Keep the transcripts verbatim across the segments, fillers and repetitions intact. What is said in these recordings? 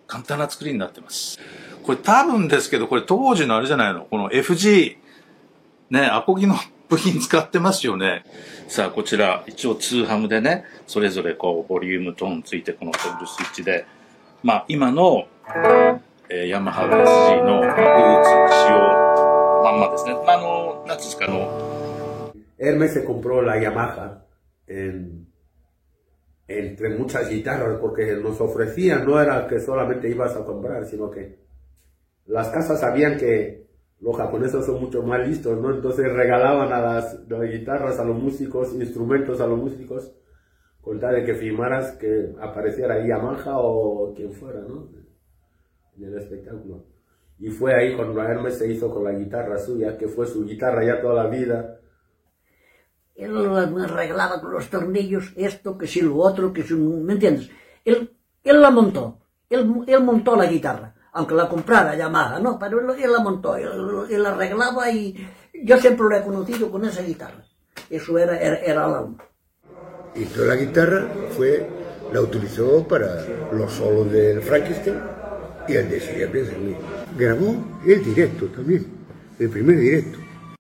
簡単な作りになってます。これ多分ですけど、これ当時のあれじゃないの？この エフジー、ね、アコギの部品使ってますよね。さあ、こちら、一応ツーハムでね、それぞれこう、ボリュームトーンついて、このトグルスイッチで、まあ、今の、えー、ヤマハ エスジー の、まあ、ルーツ、仕様、まんまですね。まあ、あの、なんですか、あの、 Hermes se compró la Yamaha en, entre muchas guitarras porque nos ofrecían, no era que solamente ibas a comprar, sino que las casas sabían que los japoneses son mucho más listos, ¿no? Entonces regalaban a las, las guitarras a los músicos, instrumentos a los músicos, con tal de que firmaras que apareciera Yamaha o quien fuera, ¿no? En el espectáculo. Y fue ahí cuando Hermes se hizo con la guitarra suya, que fue su guitarra ya toda la vida. Él me arreglaba con los tornillos esto, que si lo otro, que si... ¿Me entiendes? Él, él la montó, él, él montó la guitarra, aunque la comprara Yamaha, ¿no? Pero él, él la montó, él, él la arreglaba y yo siempre lo he conocido con esa guitarra. Eso era, era, era la alma. Y toda la guitarra fue, la utilizó para los solos del Frankenstein y el de Siempre. Grabó el directo también, el primer directo.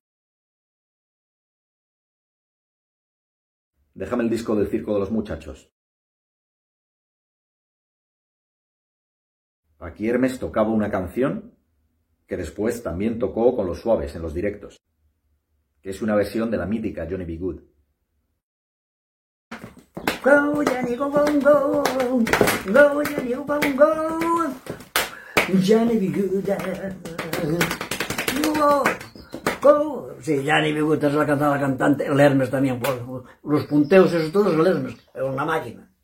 Déjame el disco del Circo de los Muchachos. Aquí Hermes tocaba una canción que después también tocó con los Suaves en los directos, que es una versión de la mítica Johnny B. Good. Go, Johnny, go, go, go, go, Johnny, go, go, go, Johnny B. Good, go, go. Sí, Johnny B. Good es la cantaba cantante, el Hermes también, por los punteos esos todos, el Hermes, era una máquina.